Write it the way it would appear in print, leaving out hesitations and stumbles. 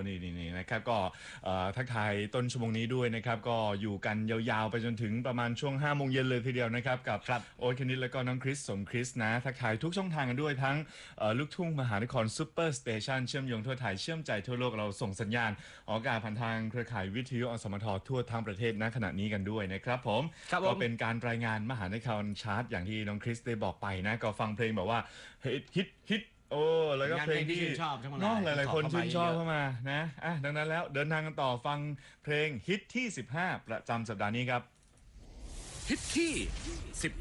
นี่นะครับก็ทักทายต้นชั่วโมงนี้ด้วยนะครับก็อยู่กันยาวๆไปจนถึงประมาณช่วง5 โมงเย็นเลยทีเดียวนะครับกับโอ๊ตคณิตแล้วก็น้องคริสสมคริสนะทักทายทุกช่องทางกันด้วยทั้งลูกทุ่งมหานครซูเปอร์สเตชันเชื่อมโยงทั่วไทยเชื่อมใจทั่วโลกเราส่งสัญญาณออกอากาศผ่านทางเครือข่ายวิทยุอสมททั่วทั้งประเทศณขณะนี้กันด้วยนะครับผมก็เป็นการรายงานมหานครชาร์ตอย่างที่น้องคริสได้บอกไปนะก็ฟังเพลงแบบว่าฮิตโอ้แล้วก็เพลงที่ชอบทั้งหมดหลายๆคนชื่นชอบเข้ามานะดังนั้นแล้วเดินทางกันต่อฟังเพลงฮิตที่15ประจำสัปดาห์นี้ครับฮิตที่